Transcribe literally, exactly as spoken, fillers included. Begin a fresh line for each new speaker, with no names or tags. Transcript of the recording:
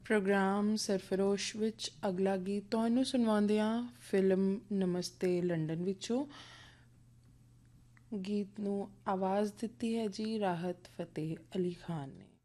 Programme Sarfarosh ਵਿੱਚ ਅਗਲਾ ਗੀਤ ਤੁਹਾਨੂੰ ਸੁਣਵਾਉਂਦੇ ਹਾਂ ਫਿਲਮ ਨਮਸਤੇ ਲੰਡਨ ਵਿੱਚੋਂ। ਗੀਤ ਨੂੰ ਆਵਾਜ਼ ਦਿੱਤੀ ਹੈ ਜੀ ਰਾਹਤ ਫਤਿਹ ਅਲੀ ਖਾਨ ਨੇ।